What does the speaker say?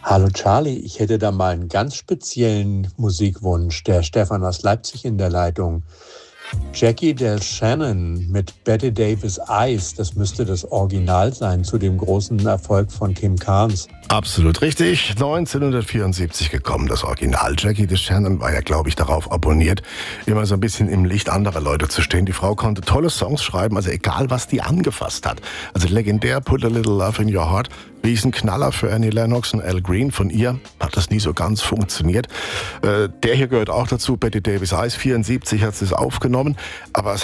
Hallo Charlie, ich hätte da mal einen ganz speziellen Musikwunsch. Der Stefan aus Leipzig in der Leitung. Jackie Del Shannon mit Betty Davis Eyes, das müsste das Original sein zu dem großen Erfolg von Kim Carnes. Absolut richtig. 1974 gekommen, das Original. Jackie Del Shannon war ja, glaube ich, darauf abonniert, immer so ein bisschen im Licht anderer Leute zu stehen. Die Frau konnte tolle Songs schreiben, also egal, was die angefasst hat. Also legendär, Put a Little Love in Your Heart. Riesenknaller für Annie Lennox und Al Green. Von ihr hat das nie so ganz funktioniert. Der hier gehört auch dazu, Betty Davis Eyes. 74 hat sie es aufgenommen, aber es